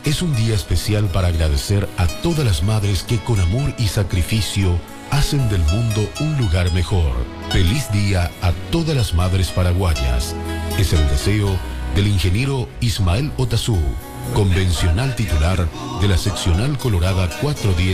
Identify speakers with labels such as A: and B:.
A: es un día especial para agradecer a todas las madres que con amor y sacrificio hacen del mundo un lugar mejor. Feliz día a todas las madres paraguayas. Es el deseo del ingeniero Ismael Otazú, convencional titular de la seccional colorada 410.